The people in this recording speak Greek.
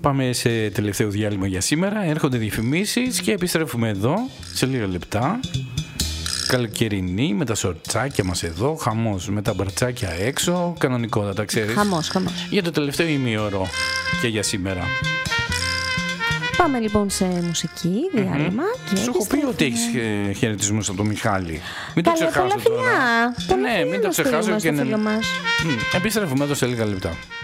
πάμε σε τελευταίο διάλειμμα για σήμερα. Έρχονται διαφημίσεις και επιστρέφουμε εδώ σε λίγα λεπτά. Καλοκαιρινή με τα σορτσάκια μας εδώ, χαμός με τα μπαρτσάκια έξω, κανονικότατα, ξέρεις. Χαμός. Για το τελευταίο ημίωρο και για σήμερα. Πάμε λοιπόν σε μουσική, διάλειμμα. Σου έχω πει ότι έχεις χαιρετισμούς από τον Μιχάλη. Μην το ξεχάσω τώρα. Πολλά Ναι, μην το ξεχάσω και να... επιστρέφουμε εδώ σε λίγα λεπτά.